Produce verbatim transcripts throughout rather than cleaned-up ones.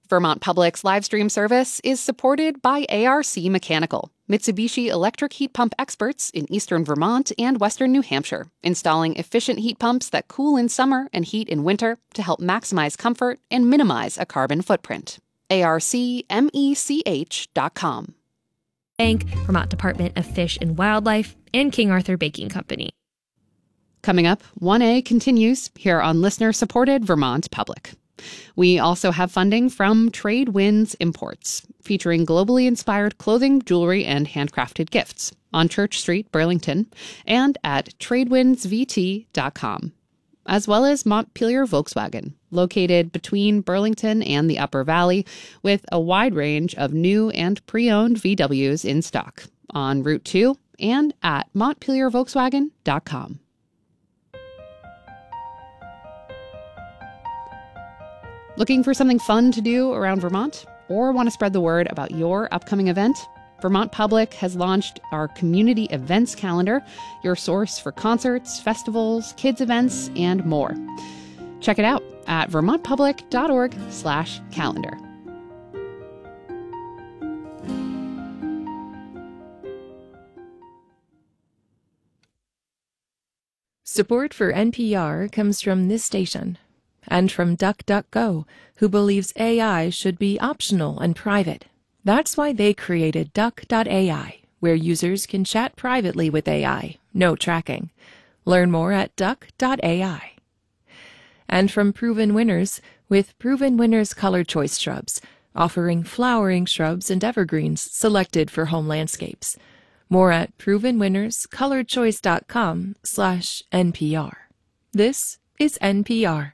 Vermont Public's live stream service is supported by A R C Mechanical, Mitsubishi electric heat pump experts in eastern Vermont and western New Hampshire, installing efficient heat pumps that cool in summer and heat in winter to help maximize comfort and minimize a carbon footprint. A R C mech dot com. Bank, Vermont Department of Fish and Wildlife, and King Arthur Baking Company. Coming up, one A continues here on listener-supported Vermont Public. We also have funding from Trade Winds Imports, featuring globally inspired clothing, jewelry, and handcrafted gifts on Church Street, Burlington, and at trade winds v t dot com, as well as Montpelier Volkswagen, located between Burlington and the Upper Valley, with a wide range of new and pre-owned V Ws in stock on Route two and at montpelier volkswagen dot com. Looking for something fun to do around Vermont? Or want to spread the word about your upcoming event? Vermont Public has launched our community events calendar, your source for concerts, festivals, kids events, and more. Check it out at vermontpublic.org slash calendar. Support for N P R comes from this station. And from DuckDuckGo, who believes A I should be optional and private. That's why they created duck dot A I, where users can chat privately with A I, no tracking. Learn more at duck dot A I. And from Proven Winners, with Proven Winners Color Choice Shrubs, offering flowering shrubs and evergreens selected for home landscapes. More at proven winners color choice dot com slash N P R. This is N P R.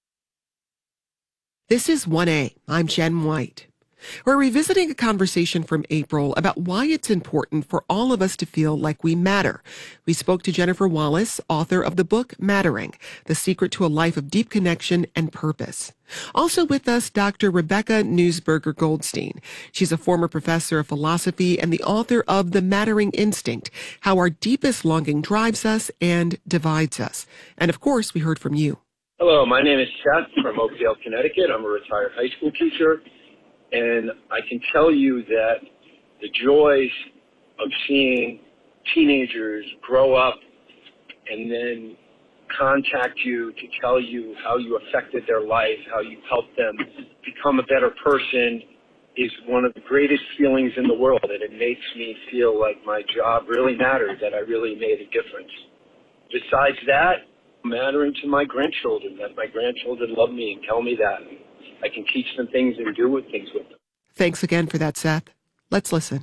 This is one A. I'm Jen White. We're revisiting a conversation from April about why it's important for all of us to feel like we matter. We spoke to Jennifer Wallace, author of the book Mattering, The Secret to a Life of Deep Connection and Purpose. Also with us, Doctor Rebecca Neusberger Goldstein. She's a former professor of philosophy and the author of The Mattering Instinct, How Our Deepest Longing Drives Us and Divides Us. And of course, we heard from you. Hello, my name is Seth from Oakdale, Connecticut. I'm a retired high school teacher, and I can tell you that the joys of seeing teenagers grow up and then contact you to tell you how you affected their life, how you helped them become a better person is one of the greatest feelings in the world, and it makes me feel like my job really mattered, that I really made a difference. Besides that, mattering to my grandchildren, that my grandchildren love me and tell me that I can teach them things and do things with them. Thanks again for that, Seth. Let's listen.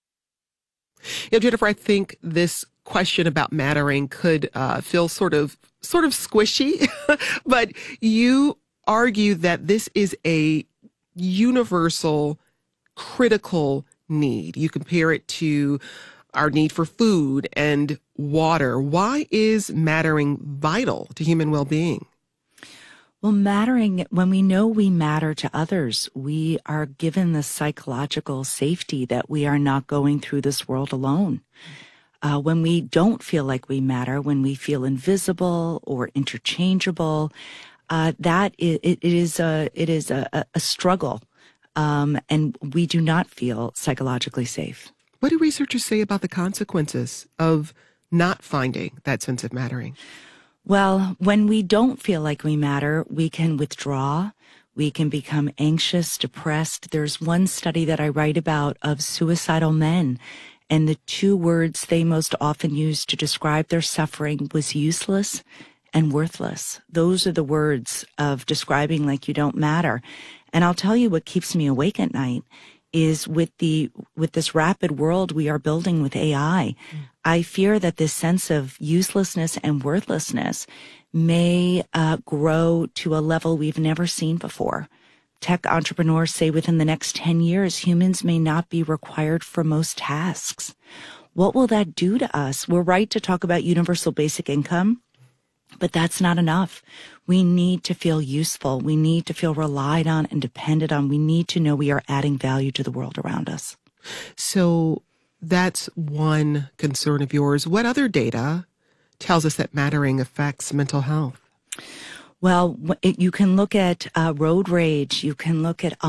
You know, Jennifer, I think this question about mattering could uh, feel sort of sort of squishy, but you argue that this is a universal, critical need. You compare it to our need for food and water. Why is mattering vital to human well-being? Well, mattering, when we know we matter to others, we are given the psychological safety that we are not going through this world alone. Uh, when we don't feel like we matter, when we feel invisible or interchangeable, uh, that is, it, it is a, it is a, a struggle. Um, and we do not feel psychologically safe. What do researchers say about the consequences of not finding that sense of mattering? Well, when we don't feel like we matter, we can withdraw. We can become anxious, depressed. There's one study that I write about of suicidal men, and the two words they most often use to describe their suffering was useless and worthless. Those are the words of describing like you don't matter. And I'll tell you what keeps me awake at night is with the with this rapid world we are building with A I. Mm. I fear that this sense of uselessness and worthlessness may uh, grow to a level we've never seen before. Tech entrepreneurs say within the next ten years, humans may not be required for most tasks. What will that do to us? We're right to talk about universal basic income, but that's not enough. We need to feel useful. We need to feel relied on and depended on. We need to know we are adding value to the world around us. So that's one concern of yours. What other data tells us that mattering affects mental health? Well, you can look at uh, road rage. You can look at